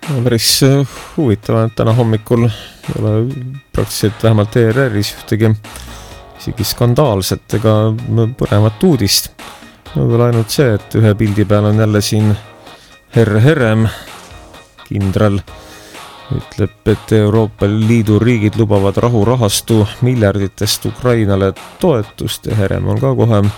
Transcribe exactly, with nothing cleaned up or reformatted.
Päris huvitav, et täna hommikul ei ole praktiliselt vähemalt E R R-is ühtegi isegi skandaalset ega põnevat uudist. Võib-olla ainult see, et ühe pildi peal on jälle siin Herr Herem, kindral, ütleb, et Euroopa Liidu riigid lubavad rahurahastu miljarditest Ukrainale toetust ja Herem on ka kohe